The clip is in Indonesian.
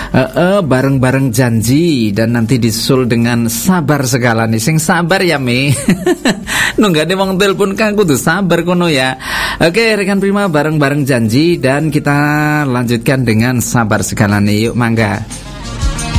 Bareng-bareng janji dan nanti disusul dengan sabar segalane. Sing sabar ya Mi. Nunggane wong telepon kan kudu sabar kono ya. Oke, rekan Prima, bareng-bareng janji dan kita lanjutkan dengan sabar segalane. Yuk mangga.